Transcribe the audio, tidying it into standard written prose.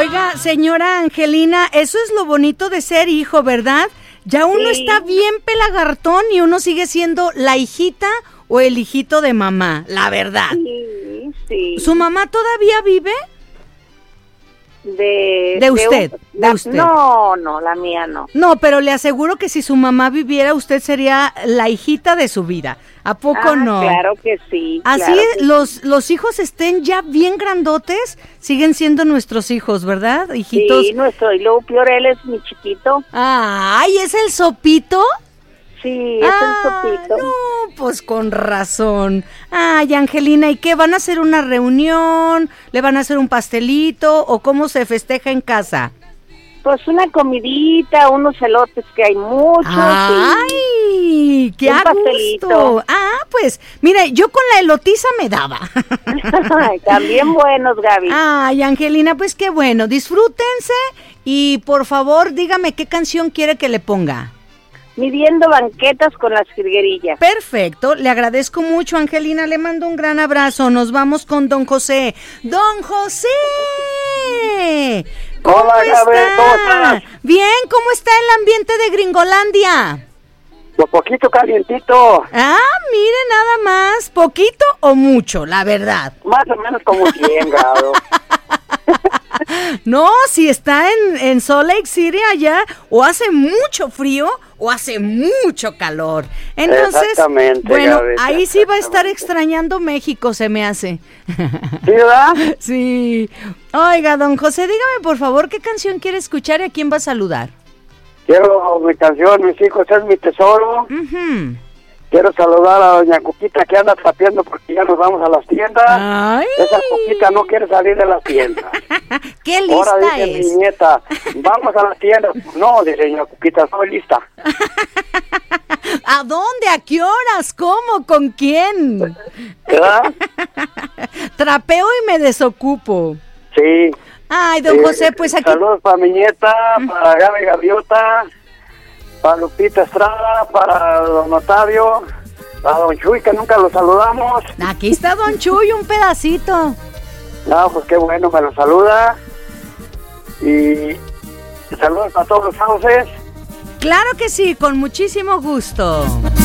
Oiga, señora Angelina, eso es lo bonito de ser hijo, ¿verdad? Ya uno está bien pelagartón y uno sigue siendo la hijita o el hijito de mamá, la verdad. Sí. ¿Su mamá todavía vive? De usted. No, la mía no. No, pero le aseguro que si su mamá viviera, usted sería la hijita de su vida. ¿A poco no? Claro que sí. Así claro que los hijos estén ya bien grandotes, siguen siendo nuestros hijos, ¿verdad, hijitos? Sí, y luego peor, él es mi chiquito. Ay, ¿es el Sopito? Sí, es el Sopito. No, pues con razón. Ay, Angelina, ¿y qué? ¿Van a hacer una reunión? ¿Le van a hacer un pastelito? ¿O cómo se festeja en casa? Pues una comidita, unos elotes que hay muchos. ¡Ay! ¡Qué a gusto! Pues, mire, yo con la elotiza me daba. También buenos, Gaby. Ay, Angelina, pues qué bueno. Disfrútense y por favor, dígame qué canción quiere que le ponga. Midiendo banquetas con las jilguerillas. Perfecto, le agradezco mucho, Angelina, le mando un gran abrazo. Nos vamos con don José. ¡Don José! Hola, Gabriel, ¿cómo estás? Bien, ¿cómo está el ambiente de Gringolandia? Un poquito calientito. Mire, nada más, ¿poquito o mucho, la verdad? Más o menos como 100 grados. No, si está en Salt Lake City allá, o hace mucho frío o hace mucho calor. Entonces, exactamente, bueno, Gaby, ahí sí va a estar extrañando México, se me hace. ¿Sí, verdad? Sí. Oiga, don José, dígame por favor, ¿qué canción quiere escuchar y a quién va a saludar? Quiero mi canción, mis hijos, es mi tesoro. Uh-huh. Quiero saludar a doña Cuquita que anda trapeando porque ya nos vamos a las tiendas. ¡Ay! Esa Cuquita no quiere salir de las tiendas. ¡Qué lista ahora dice es! mi nieta, vamos a las tiendas. No, dice doña Cuquita, soy lista. ¿A dónde? ¿A qué horas? ¿Cómo? ¿Con quién? ¿Verdad? Trapeo y me desocupo. Sí. Ay, don José, pues aquí... Saludos para mi nieta, para Gaby Gaviota, para Lupita Estrada, para don Octavio, para don Chuy, que nunca lo saludamos. Aquí está don Chuy, un pedacito. No, pues qué bueno, me lo saluda. Y saludos para todos los sauces. Claro que sí, con muchísimo gusto.